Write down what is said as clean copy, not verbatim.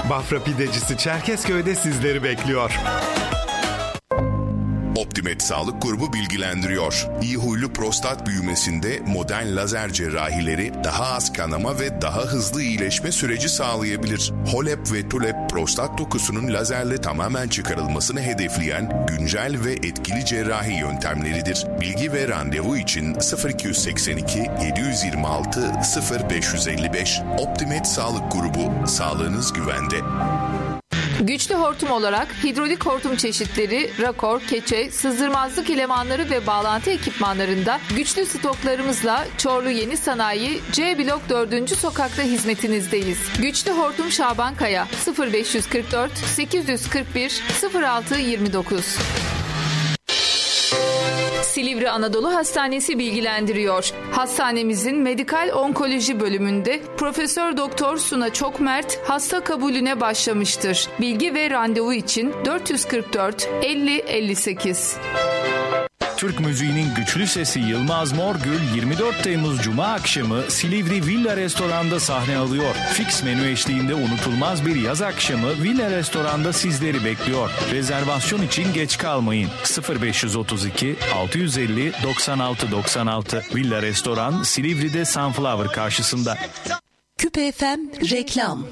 Bafra Pidecisi Çerkezköy'de sizleri bekliyor. Optimed Sağlık Grubu bilgilendiriyor. İyi huylu prostat büyümesinde modern lazer cerrahileri daha az kanama ve daha hızlı iyileşme süreci sağlayabilir. HOLEP ve TULEP prostat dokusunun lazerle tamamen çıkarılmasını hedefleyen güncel ve etkili cerrahi yöntemleridir. Bilgi ve randevu için 0282 726 0555. Optimed Sağlık Grubu. Sağlığınız güvende. Güçlü hortum olarak hidrolik hortum çeşitleri, rakor, keçe, sızdırmazlık elemanları ve bağlantı ekipmanlarında güçlü stoklarımızla Çorlu Yeni Sanayi C Blok 4. Sokak'ta hizmetinizdeyiz. Güçlü hortum Şaban Kaya 0544 841 06 29. Silivri Anadolu Hastanesi bilgilendiriyor. Hastanemizin medikal onkoloji bölümünde Profesör Doktor Suna Çokmert hasta kabulüne başlamıştır. Bilgi ve randevu için 444 50 58. Türk müziğinin güçlü sesi Yılmaz Morgül 24 Temmuz Cuma akşamı Silivri Villa Restoran'da sahne alıyor. Fix menü eşliğinde unutulmaz bir yaz akşamı Villa Restoran'da sizleri bekliyor. Rezervasyon için geç kalmayın. 0532 650 96 96 Villa Restoran Silivri'de Sunflower karşısında. Küpe FM reklam.